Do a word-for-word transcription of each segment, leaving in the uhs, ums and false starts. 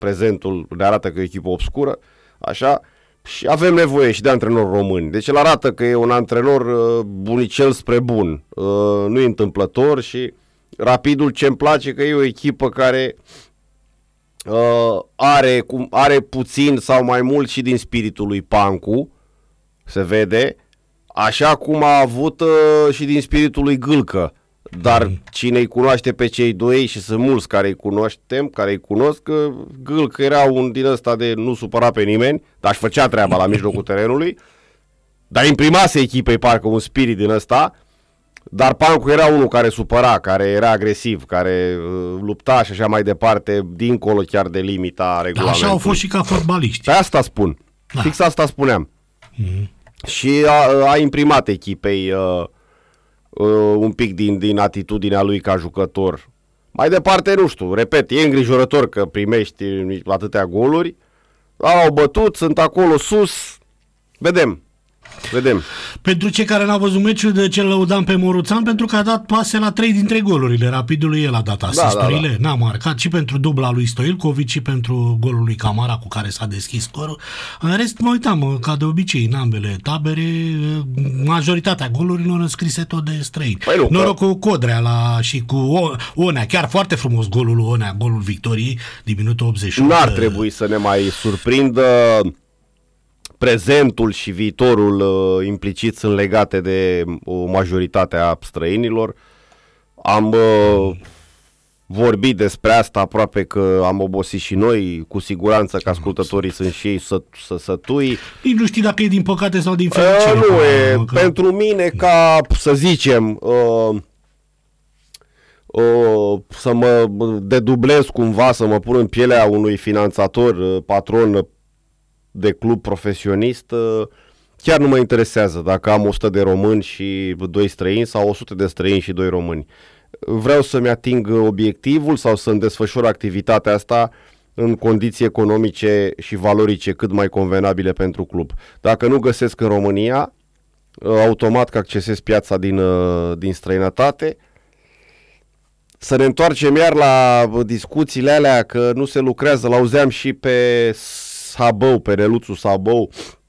prezentul ne arată că e o echipă obscură, așa, și avem nevoie și de antrenori români. Deci el arată că e un antrenor uh, bunicel spre bun, uh, nu e întâmplător și Rapidul ce-mi place că e o echipă care uh, are, cum, are puțin sau mai mult și din spiritul lui Pancu, se vede, așa cum a avut uh, și din spiritul lui Gâlcă. Dar mm. cine îi cunoaște pe cei doi, și sunt mulți care îi cunoaștem, care îi cunosc, că Gâlcă era un din ăsta de nu supăra pe nimeni, dar își făcea treaba la mijlocul terenului, dar imprimase echipei parcă un spirit din ăsta, dar Pancu era unul care supăra, care era agresiv, care uh, lupta și așa mai departe, dincolo chiar de limita regulamentului. Da, așa au fost și ca fotbaliști. Pe asta spun, da. Fix asta spuneam. Mm. Și a, a imprimat echipei uh, uh, un pic din, din atitudinea lui ca jucător. Mai departe, nu știu, repet, e îngrijorător că primești atâtea goluri, au bătut, sunt acolo sus, vedem. Vedem. Pentru cei care n-au văzut meciul, de ce lăudam pe Moruțan, pentru că a dat pase la trei dintre golurile Rapidului, el a dat asisturile, da, da, da. N-a marcat și pentru dubla lui Stoilcovic și pentru golul lui Camara cu care s-a deschis scorul. În rest, mă uitam, ca de obicei, în ambele tabere, majoritatea golurilor înscrise tot de străini. Păi nu, noroc cu Codrea la, și cu Onea, chiar foarte frumos golul lui Onea, golul victoriei din minutul optzeci și opt. N-ar trebui să ne mai surprindă. Prezentul și viitorul uh, implicit sunt legate de o majoritate a străinilor. Am uh, vorbit despre asta, aproape că am obosit și noi, cu siguranță că ascultătorii sunt și ei să, să, sătui. Nici nu știi dacă e din păcate sau din fericire. Uh, nu e, că... pentru mine, ca să zicem, uh, uh, să mă dedublez cumva, să mă pun în pielea unui finanțator, uh, patron de club profesionist, chiar nu mă interesează dacă am o sută de români și doi străini sau o sută de străini și doi români. Vreau să-mi ating obiectivul sau să-mi desfășur activitatea asta în condiții economice și valorice cât mai convenabile pentru club. Dacă nu găsesc în România, automat că accesez piața din, din străinătate. Să ne întoarcem iar la discuțiile alea că nu se lucrează, l-auzeam și pe Sabău, pe Reluțu Sabău,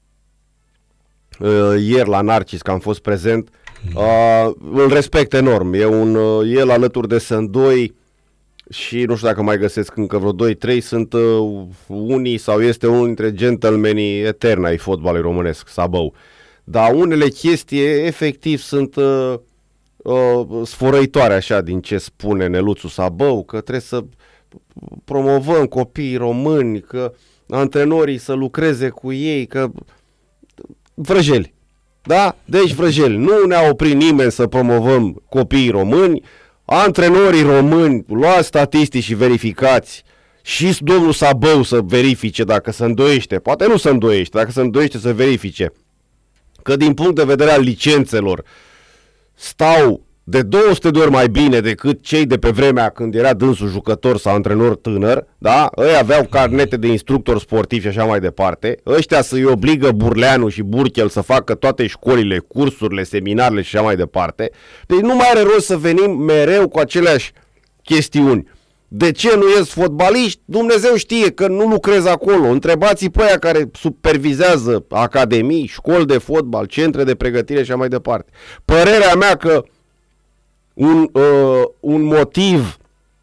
uh, ieri la Narcis, că am fost prezent, uh, îl respect enorm, e un, uh, el alături de Sândoi și nu știu dacă mai găsesc încă vreo doi trei, sunt uh, unii sau este unul dintre gentlemanii eterni ai fotbalului românesc, Sabău. Dar unele chestii efectiv sunt uh, uh, sfărăitoare așa din ce spune Neluțu Sabău, că trebuie să promovăm copiii români, că antrenorii să lucreze cu ei, că vrăjeli, da? Deci vrăjeli, nu ne-a oprit nimeni să promovăm copiii români, antrenorii români, luați statistici și verificați și domnul Sabău să verifice dacă se îndoiește, poate nu se îndoiește, dacă se îndoiește să verifice, că din punct de vedere al licențelor stau de două sute de ori mai bine decât cei de pe vremea când era dânsul jucător sau antrenor tânăr, da? Ei aveau carnete de instructor sportiv și așa mai departe. Ăștia să-i obligă Burleanu și Burchel să facă toate școlile, cursurile, seminarele și așa mai departe. Deci nu mai are rost să venim mereu cu aceleași chestiuni. De ce nu ies fotbaliști? Dumnezeu știe că nu lucrez acolo. Întrebați-i pe aia care supervizează academii, școli de fotbal, centre de pregătire și așa mai departe. Părerea mea că Un, uh, un motiv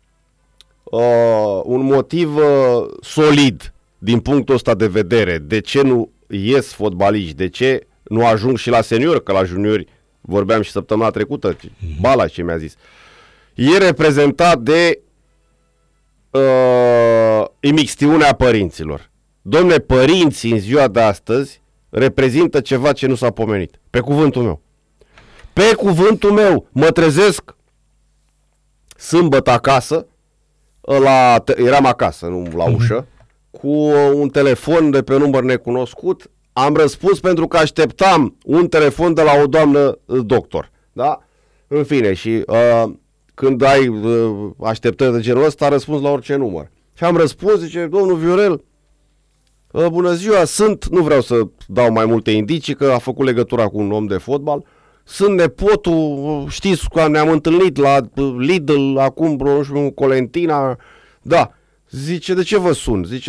uh, un motiv uh, solid din punctul ăsta de vedere de ce nu ies fotbaliști, de ce nu ajung și la seniori, că la juniori vorbeam și săptămâna trecută, Bala ce mi-a zis, e reprezentat de uh, imixtiunea părinților. Dom'le, părinții în ziua de astăzi reprezintă ceva ce nu s-a pomenit, pe cuvântul meu. Pe cuvântul meu, mă trezesc sâmbătă acasă, la, eram acasă, nu la ușă, cu un telefon de pe număr necunoscut, am răspuns pentru că așteptam un telefon de la o doamnă doctor, da? În fine, și uh, când ai uh, așteptări de genul ăsta, răspuns la orice număr. Și am răspuns, zice, domnul Viorel, uh, bună ziua, sunt, nu vreau să dau mai multe indicii, că a făcut legătura cu un om de fotbal, sunt nepotul, știți că ne-am întâlnit la Lidl, acum, nu știu, Colentina, da, Zice, de ce vă sun? Zice,